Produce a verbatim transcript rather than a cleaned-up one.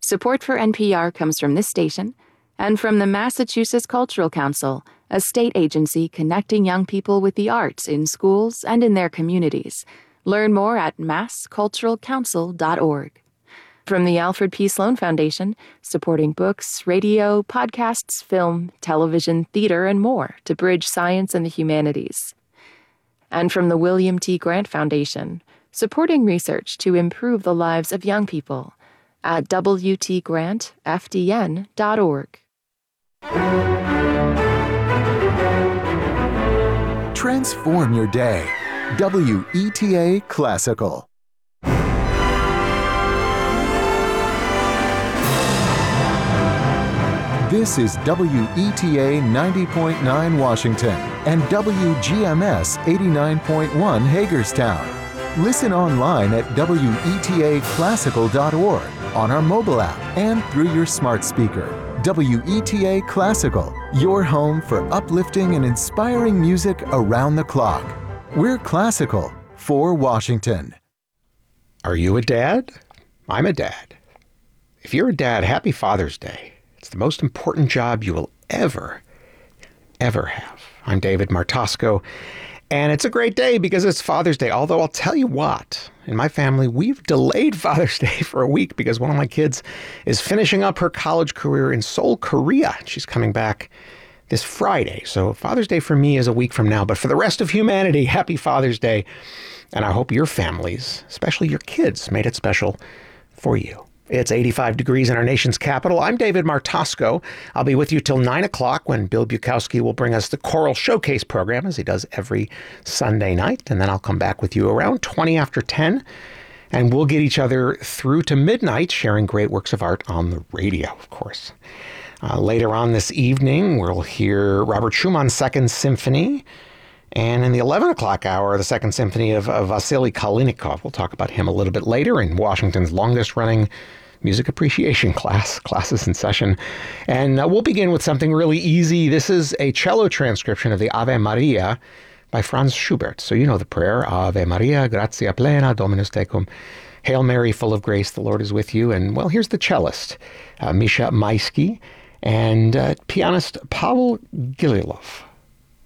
Support for N P R comes from this station and from the Massachusetts Cultural Council, a state agency connecting young people with the arts in schools and in their communities. Learn more at mass cultural council dot org. From the Alfred P. Sloan Foundation, supporting books, radio, podcasts, film, television, theater, and more to bridge science and the humanities. And from the William T. Grant Foundation, supporting research to improve the lives of young people at w t grant f d n dot org. Transform your day. W E T A Classical. This is W E T A ninety point nine Washington and W G M S eighty-nine point one Hagerstown. Listen online at w e t a classical dot org, on our mobile app, and through your smart speaker. W E T A Classical, your home for uplifting and inspiring music around the clock. We're classical for Washington. Are you a dad? I'm a dad. If you're a dad, happy Father's Day. It's the most important job you will ever, ever have. I'm David Martosco, and it's a great day because it's Father's Day. Although I'll tell you what, in my family, we've delayed Father's Day for a week because one of my kids is finishing up her college career in Seoul, Korea. She's coming back this Friday. So Father's Day for me is a week from now. But for the rest of humanity, happy Father's Day. And I hope your families, especially your kids, made it special for you. It's eighty-five degrees in our nation's capital. I'm David Martosco. I'll be with you till nine o'clock when Bill Bukowski will bring us the Choral Showcase program, as he does every Sunday night. And then I'll come back with you around twenty after ten. And we'll get each other through to midnight, sharing great works of art on the radio, of course. Uh, later on this evening, we'll hear Robert Schumann's Second Symphony. And in the eleven o'clock hour, the Second Symphony of, of Vasily Kalinikov. We'll talk about him a little bit later in Washington's longest-running music appreciation class, classes in session. And uh, we'll begin with something really easy. This is a cello transcription of the Ave Maria by Franz Schubert. So you know the prayer, Ave Maria, gratia plena, Dominus tecum. Hail Mary, full of grace, the Lord is with you. And, well, here's the cellist, uh, Misha Maisky, and uh, pianist Pavel Gililov.